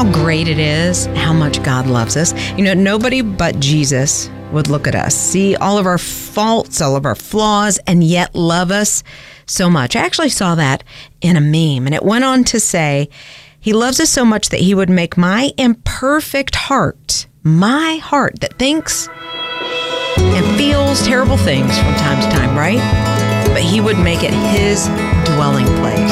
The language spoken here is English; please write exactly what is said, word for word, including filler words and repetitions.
how great it is, how much God loves us? You know, nobody but Jesus would look at us, see all of our faults, all of our flaws, and yet love us so much. I actually saw that in a meme, and it went on to say, he loves us so much that he would make my imperfect heart, my heart that thinks and feels terrible things from time to time, right? But he would make it his dwelling place.